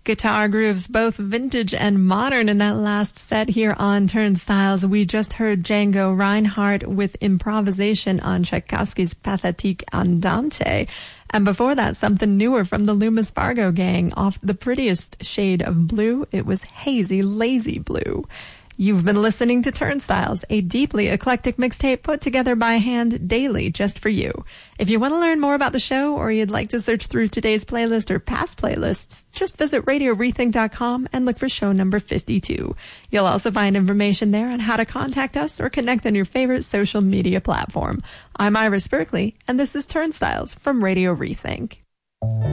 Guitar grooves, both vintage and modern in that last set here on Turnstiles. We just heard Django Reinhardt with improvisation on Tchaikovsky's Pathétique Andante. And before that, something newer from the Loomis Fargo gang off the prettiest shade of blue. It was Hazy Lazy Blue. You've been listening to Turnstiles, a deeply eclectic mixtape put together by hand daily just for you. If you want to learn more about the show or you'd like to search through today's playlist or past playlists, just visit RadioRethink.com and look for show number 52. You'll also find information there on how to contact us or connect on your favorite social media platform. I'm Iris Berkeley, and this is Turnstiles from Radio Rethink.